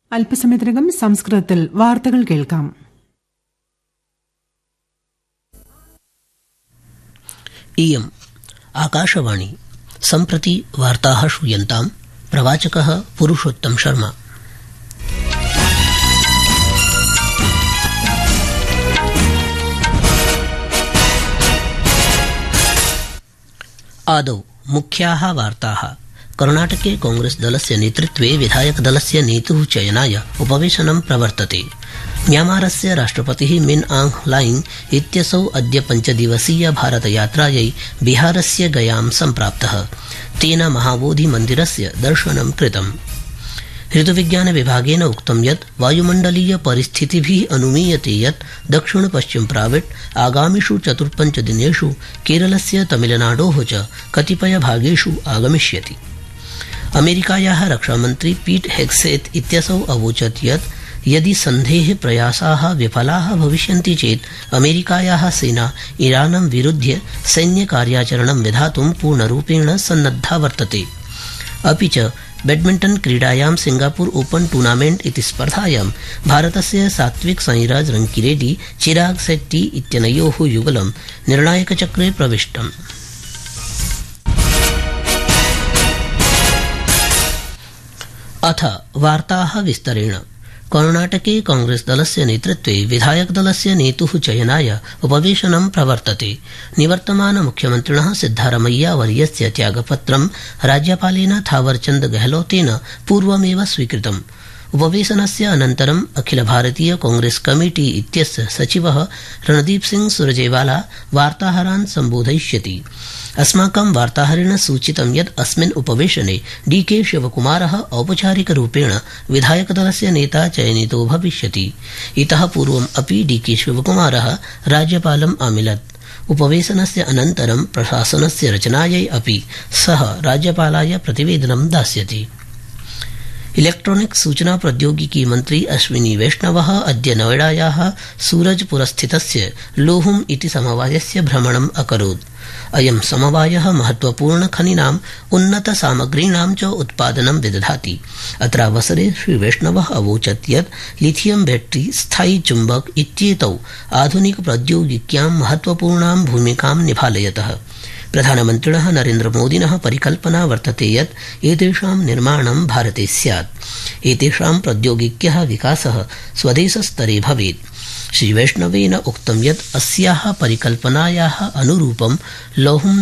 അല്പസമയത്തിനകം സംസ്കൃതത്തിൽ വാർത്തകൾ കേൾക്കാം. इयम् आकाशवाणी. सम्प्रति वार्ताः श्रूयन्ताम्. प्रवाचकः पुरुषोत्तम शर्मा. आदौ मुख्याः वार्ताः. कर्णाटके कांग्रेस दलस्य नेतृत्वे विधायक दलस्य नेतुः चयनाय उपवेशनं प्रवर्तते. म्यांमारस्य राष्ट्रपतिः मिन आंग ह्लाइंग इत्यसौ अद्य 5 दिवसीय भारतयात्रायै बिहारस्य गयां सम्प्राप्तः. तेन महाबोधि मन्दिरस्य दर्शनं कृतम्. ऋतुविज्ञान विभागेन उक्तं यत् वायुमण्डलीय परिस्थितिभिः अनुमीयते यत् दक्षिण पश्चिम प्राविट आगामिषु 4-5 दिनेषु केरलस्य तमिलनाडोः च कतिपय भागेषु आगमिष्यति. अमेरिकायाः रक्षामन्त्री पीट हेग्सेथ इत्यसौ अवोचत् यत् यदि सन्धेः प्रयासाः विफलाः भविष्यन्ति चेत् अमेरिकायाः सेना ईरानं विरुध्य सैन्यकार्याचरणं विधातुं पूर्णरूपेण सन्नद्धा वर्तते. अपि च बैडमिण्टन क्रीडायां सिंगापुर ओपन टूर्नामेंट इति स्पर्धायां भारतस्य सात्विक साईराज रंकीरेड्डी चिराग शेट्टी इत्यनयोः युगलं निर्णायकचक्रे प्रविष्टम्. अथ वार्ताः विस्तरेण. कर्णाटके कांग्रेस दलस्य नेतृत्वे विधायक दलस्य नेतुः चयनाय उपवेशनं प्रवर्तते. निवर्तमान मुख्यमन्त्रिणः सिद्धारमैया वर्यस्य त्यागपत्रं राज्यपालेन थावरचन्द गहलोतेन पूर्वमेव स्वीकृतम्. उपवेशनस्य अनन्तरं अखिल भारतीय कांग्रेस कमिटी इत्यस्य सचिवः रणदीप सिंह सुरजेवाला वार्ताहरान् सम्बोधयिष्यति. अस्माकं वार्ताहरेण सूचितं यत् अस्मिन् उपवेशने डीके शिवकुमारः औपचारिकरूपेण विधायकदलस्य नेता चयनितो भविष्यति. इतः पूर्वम् अपि डीके शिवकुमारः राज्यपालम् आमिलत्. उपवेशनस्य अनन्तरं प्रशासनस्य रचनायै अपि सः राज्यपालाय प्रतिवेदनं दास्यति. इलेक्ट्रॉनिक्स सूचना प्रौद्योगिकी मन्त्री अश्विनी वैष्णवः अद्य नोएडायाः सूरजपुरस्थितस्य लोहुम इति समवायस्य भ्रमणम् अकरोत्. अयं समवायः महत्वपूर्णखनिनाम् उन्नतसामग्रीणां च उत्पादनं विदधाति. अत्रावसरे श्रीवैष्णवः अवोचत् यत् लिथियम बैटरी, स्थायी चुम्बक इत्येतौ आधुनिक प्रौद्योगिक्यां महत्वपूर्णां भूमिकां निभालयतः. प्रधानमन्त्रिणः नरेन्द्रमोदिनः परिकल्पना वर्तते यत् एतेषां निर्माणं भारते स्यात्. एतेषां प्रौद्योगिक्यः विकासः स्वदेशस्तरे भवेत्. श्रीवैष्णवेन उक्तं यत् अस्याः परिकल्पनायाः अनुरूपं लौहं